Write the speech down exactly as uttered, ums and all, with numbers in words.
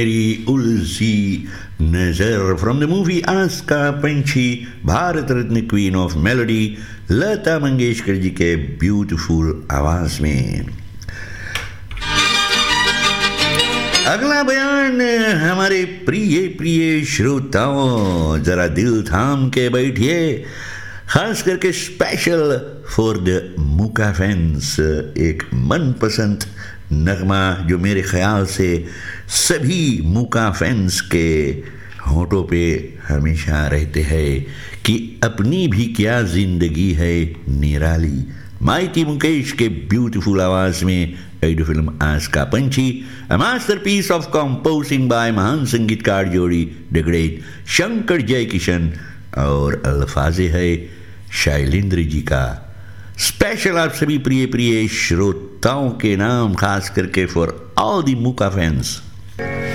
मेरी उलझी नजर फ्रॉम द मूवी आस का पंछी, Bharat Ratna queen of melody Lata Mangeshkar ji के ब्यूटीफुल आवाज में। अगला बयान हमारे प्रिय प्रिय श्रोताओं, जरा दिल थाम के बैठिए, खास करके स्पेशल फॉर द मूका फैंस। एक मनपसंद नगमा जो मेरे ख्याल से सभी मूका फैंस के होठों पे हमेशा रहते हैं कि अपनी भी क्या जिंदगी है निराली। माइटी मुकेश के ब्यूटीफुल आवाज में एडो फिल्म आस का पंछी, a masterpiece of composing bye महान संगीतकार जोड़ी द ग्रेट शंकर जयकिशन, और अल्फाजे है शैलेंद्र जी का। स्पेशल आप सभी प्रिय प्रिय श्रोताओं के नाम, खास करके फॉर ऑल दी मूका फैंस।